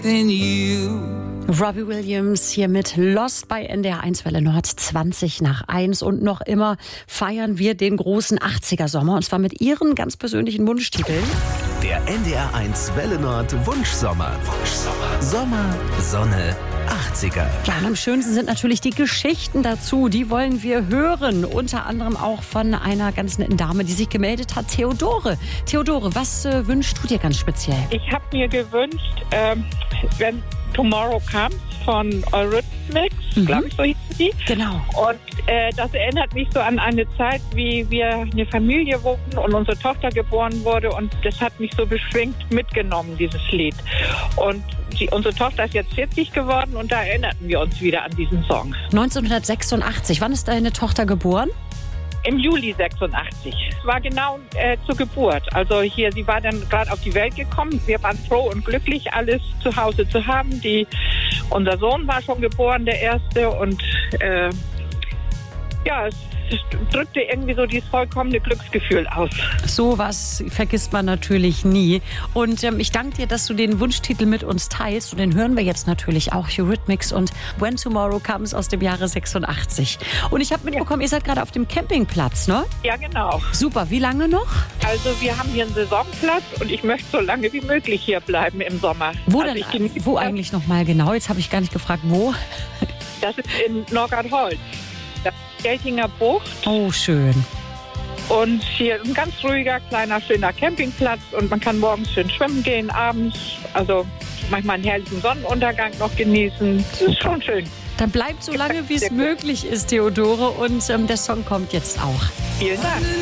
than you. Robbie Williams hier mit Lost bei NDR 1 Welle Nord 20:01 und noch immer feiern wir den großen 80er Sommer und zwar mit ihren ganz persönlichen Wunschtiteln. Der NDR 1 Welle Nord Wunschsommer. Sommer, Sonne, 80er. Ja, und am schönsten sind natürlich die Geschichten dazu. Die wollen wir hören. Unter anderem auch von einer ganz netten Dame, die sich gemeldet hat, Theodore. Theodore, was wünschst du dir ganz speziell? Ich habe mir gewünscht, wenn Tomorrow Comes von Eurythmics, glaube ich, so hieß die. Genau. Und das erinnert mich so an eine Zeit, wie wir eine Familie wurden und unsere Tochter geboren wurde. Und das hat mich so beschwingt mitgenommen, dieses Lied. Und unsere Tochter ist jetzt 40 geworden und da erinnerten wir uns wieder an diesen Song. 1986. Wann ist deine Tochter geboren? Im Juli 86. Es war genau zur Geburt. Also sie war dann gerade auf die Welt gekommen. Wir waren froh und glücklich, alles zu Hause zu haben. Unser Sohn war schon geboren, der erste. Und es drückte irgendwie so dieses vollkommene Glücksgefühl aus. Sowas vergisst man natürlich nie. Und ich danke dir, dass du den Wunschtitel mit uns teilst. Und den hören wir jetzt natürlich auch. Eurythmics und When Tomorrow Comes aus dem Jahre 86. Und ich habe mitbekommen, ihr seid gerade auf dem Campingplatz, ne? Ja, genau. Super. Wie lange noch? Also wir haben hier einen Saisonplatz und ich möchte so lange wie möglich hier bleiben im Sommer. Wo also denn? Wo eigentlich noch mal genau? Jetzt habe ich gar nicht gefragt, wo. Das ist in Norgard-Holz. Das ist Geltinger Bucht. Oh, schön. Und hier ist ein ganz ruhiger, kleiner, schöner Campingplatz. Und man kann morgens schön schwimmen gehen, abends. Also manchmal einen herrlichen Sonnenuntergang noch genießen. Das ist schon schön. Dann bleibt so lange, wie es möglich ist, Theodore. Und der Song kommt jetzt auch. Vielen Dank.